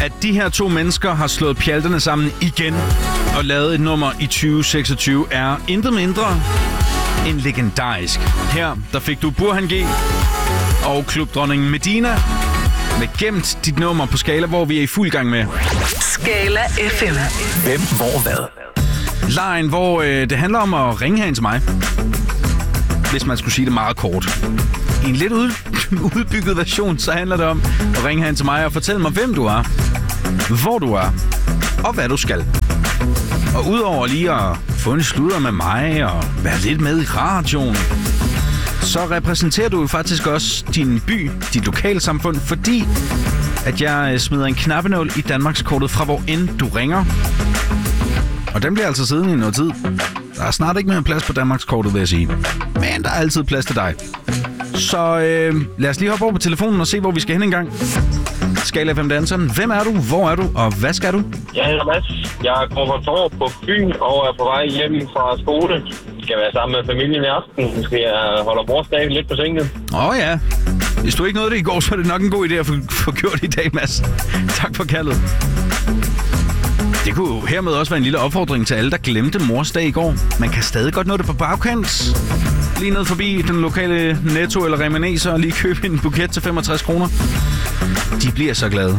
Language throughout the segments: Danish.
at de her to mennesker har slået pjalterne sammen igen og lavet et nummer i 2026, er intet mindre end legendarisk. Her, der fik du Burhan G og klubdronningen Medina med gemt dit nummer på Skala, hvor vi er i fuld gang med Skala FM. Hvem, hvor, hvad? lejen, hvor det handler om at ringe herind til mig. Hvis man skulle sige det meget kort. I en lidt udbygget version, så handler det om at ringe herind til mig og fortælle mig, hvem du er, hvor du er og hvad du skal. Og udover lige at få en sludder med mig og være lidt med i radioen, så repræsenterer du jo faktisk også din by, dit lokalsamfund, fordi at jeg smider en knappenål i Danmarkskortet fra hvor end du ringer. Og den bliver altså siddende i noget tid. Der er snart ikke mere plads på Danmarkskortet, vil jeg sige. Men der er altid plads til dig. Så lad os lige hoppe over på telefonen og se, hvor vi skal hen en gang. Skala FM danseren. Hvem er du? Hvor er du? Og hvad skal du? Jeg hedder Mads. Jeg går på Torv på Fyn og er på vej hjem fra skole. Skal være sammen med familien i aften. Skal jeg holde morsdag lidt forsinket. Ja. Hvis du ikke nåede det i går, så er det nok en god idé at få gjort i dag, Mads. Tak for kaldet. Det kunne hermed også være en lille opfordring til alle, der glemte morsdag i går. Man kan stadig godt nå det på bagkant. Lige ned forbi den lokale Netto eller Remanese og lige købe en buket til 65 kroner. De bliver så glade.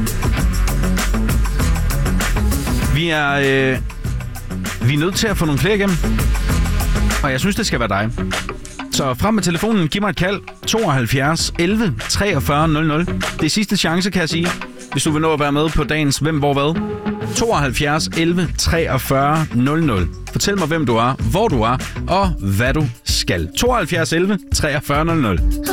Vi er nødt til at få nogle flere igennem. Og jeg synes, det skal være dig. Så frem med telefonen, giv mig et kald. 72 11 43 00. Det er sidste chance, kan jeg sige. Hvis du vil nå at være med på dagens Hvem, hvor, hvad. 72 11 43 00. Fortæl mig, hvem du er, hvor du er og hvad du skal. 72 11 43 00.